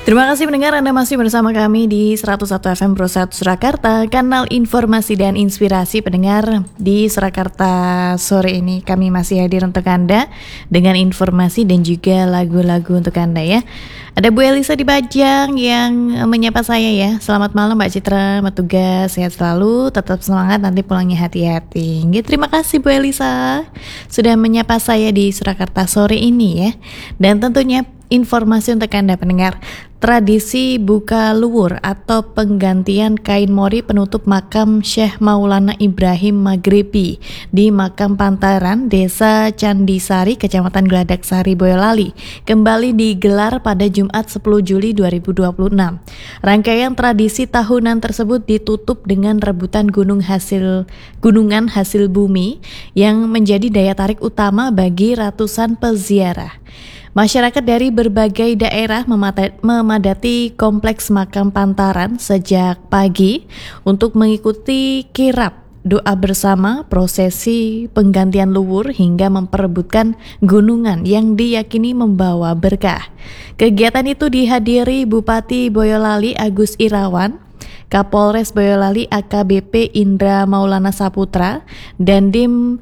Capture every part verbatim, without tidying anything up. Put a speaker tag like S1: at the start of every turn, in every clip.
S1: Terima kasih pendengar, Anda masih bersama kami di seratus satu F M Pro satu Surakarta, kanal informasi dan inspirasi pendengar. Di Surakarta sore ini kami masih hadir untuk Anda dengan informasi dan juga lagu-lagu untuk Anda ya. Ada Bu Elisa di Bajang yang menyapa saya ya. Selamat malam Mbak Citra, selamat tugas, sehat selalu, tetap semangat, nanti pulangnya hati-hati. Terima kasih Bu Elisa sudah menyapa saya di Surakarta sore ini ya. Dan tentunya informasi untuk Anda pendengar, tradisi buka luwur atau penggantian kain mori penutup makam Syekh Maulana Ibrahim Maghribi di Makam Pantaran, Desa Candisari, Kecamatan Gladak Sari, Boyolali kembali digelar pada Jumat sepuluh Juli dua ribu dua puluh enam. Rangkaian tradisi tahunan tersebut ditutup dengan rebutan gunung hasil gunungan hasil bumi yang menjadi daya tarik utama bagi ratusan peziarah. Masyarakat dari berbagai daerah memadati kompleks makam Pantaran sejak pagi untuk mengikuti kirap, doa bersama, prosesi penggantian luwur hingga memperebutkan gunungan yang diyakini membawa berkah. Kegiatan itu dihadiri Bupati Boyolali Agus Irawan, Kapolres Boyolali A K B P Indra Maulana Saputra, dan Dim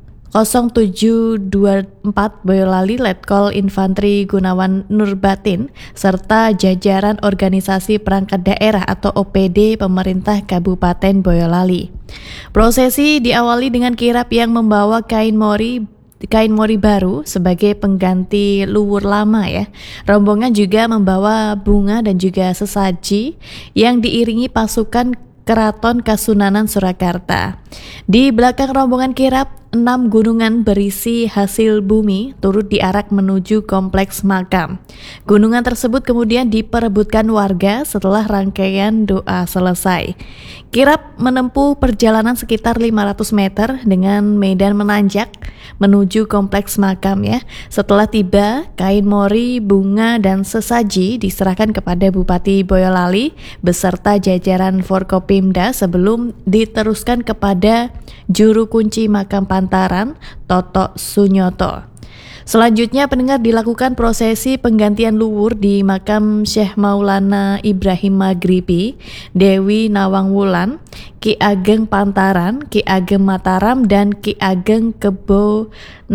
S1: nol tujuh dua empat Boyolali Letkol Infantri Gunawan Nurbatin serta jajaran organisasi perangkat daerah atau O P D pemerintah Kabupaten Boyolali. Prosesi diawali dengan kirap yang membawa kain mori kain mori baru sebagai pengganti luwur lama ya. Rombongan juga membawa bunga dan juga sesaji yang diiringi pasukan Keraton Kasunanan Surakarta. Di belakang rombongan kirap, enam gunungan berisi hasil bumi turut diarak menuju kompleks makam. Gunungan tersebut kemudian diperebutkan warga setelah rangkaian doa selesai. Kirap menempuh perjalanan sekitar lima ratus meter dengan medan menanjak menuju kompleks makam ya. Setelah tiba, kain mori, bunga, dan sesaji diserahkan kepada Bupati Boyolali beserta jajaran Forkopimda sebelum diteruskan kepada juru kunci makam Pantaran, Toto Sunyoto. Selanjutnya pendengar dilakukan prosesi penggantian luwur di makam Syekh Maulana Ibrahim Maghribi, Dewi Nawang Wulan, Ki Ageng Pantaran, Ki Ageng Mataram, dan Ki Ageng Kebo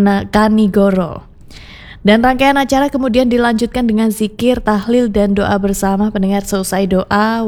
S1: Kanigoro. Dan rangkaian acara kemudian dilanjutkan dengan zikir, tahlil, dan doa bersama pendengar. Selesai doa,